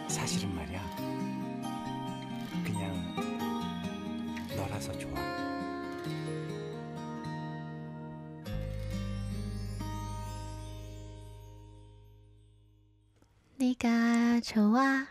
사실은 말이야. 그냥 너라서 좋아. 네가 좋아.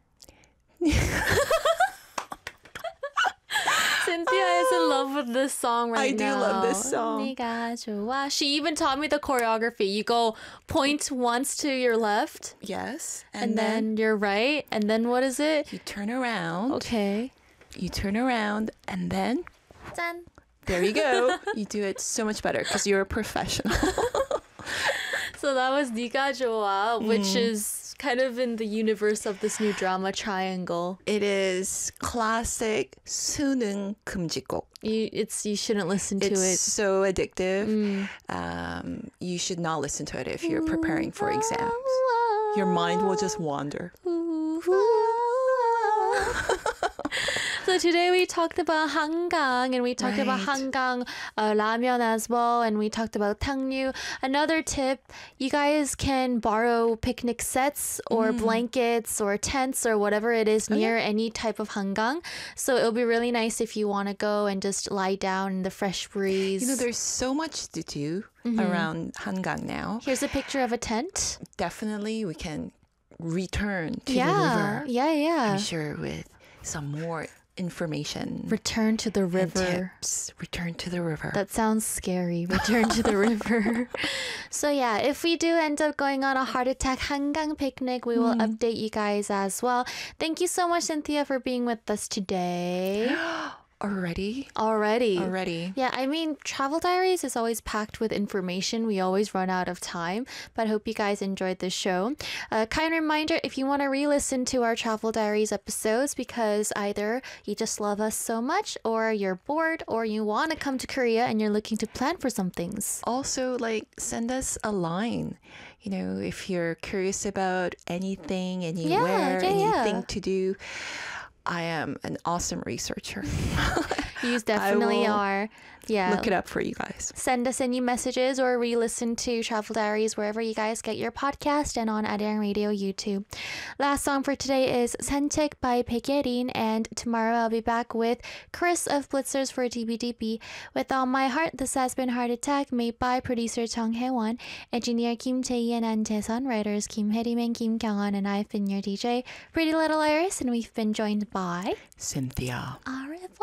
Cynthia is in love with this song right now. I do love this song. 네가 좋아. She even taught me the choreography. You go point once to your left. Yes. And then your right. And then what is it? you turn around. Okay. You turn around and then 짠. there you go. You do it so much better because you're a professional. So that was 네가 좋아, which is kind of in the universe of this new drama Triangle. It is classic 수능 금지곡. You shouldn't listen to It's it. so addictive. You should not listen to it if you're preparing for exams. Your mind will just wander. So today we talked about 한강 and we talked about Right. 한강 ramen as well, and we talked about 탕류. Another tip, you guys can borrow picnic sets or blankets or tents or whatever it is near any type of 한강. So it'll be really nice if you want to go and just lie down in the fresh breeze. You know, there's so much to do around 한강 now. Here's a picture of a tent. Definitely we can return to the Yeah, river. yeah. I'm sure with some more information. Return to the and river. tips. Return to the river. That sounds scary. Return to the river. So yeah, if we do end up going on a heart attack 한강 picnic, we will update you guys as well. Thank you so much, Cynthia, for being with us today. Already? Already. Yeah, I mean, Travel Diaries is always packed with information. We always run out of time, but I hope you guys enjoyed this show. Kind reminder, if you want to re-listen to our Travel Diaries episodes because either you just love us so much or you're bored or you want to come to Korea and you're looking to plan for some things. Also, like, send us a line. You know, if you're curious about anything, anywhere, anything to do. I am an awesome researcher. You definitely will are. Yeah. Look it up for you guys. Send us any messages or re-listen to Travel Diaries wherever you guys get your podcast and on Arirang Radio YouTube. Last song for today is 산책 by Baekhyun, and tomorrow I'll be back with Chris of Blitzers for DBDB. With all my heart, this has been Heart Attack, made by producer Chung Hae-won, engineer Kim Jae-yi and Jae-sun, writers Kim Hae-rim and Kim Kyung-won, and I've been your DJ, Pretty Little Iris, and we've been joined by Cynthia. Au revoir.